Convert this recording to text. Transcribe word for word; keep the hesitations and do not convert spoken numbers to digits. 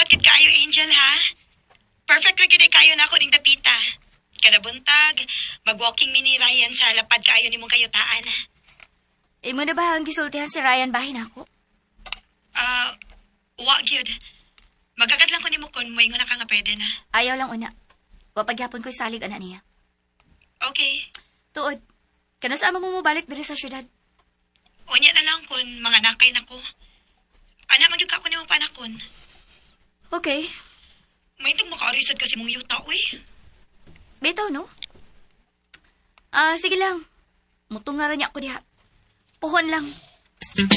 Sakit kayo, Angel, ha? Perfect ra gyud kayo na ako ning dapita. Kada buntag, mag-walking mini Ryan sa lapad kayo nimong kayutaan. Imo na ba ang gisultihan si Ryan bahin ako? Ah, uh, wa gyud. Magagad lang ko nimo kun moingon na ka nga pwede na. Ayaw lang una. Wa pagyapon ko'y salig ana niya. Okay. Tuod. Kano sa amo mo balik diri sa syudad? Unya na lang kun mga nakay nako. Ana magyud ka ko nimong panakon. Okay. May itong makaarisad kasi mong yuta, uy. Bitaw, no? Ah, sige lang. Mutungaran niya ako diha. Puhon lang.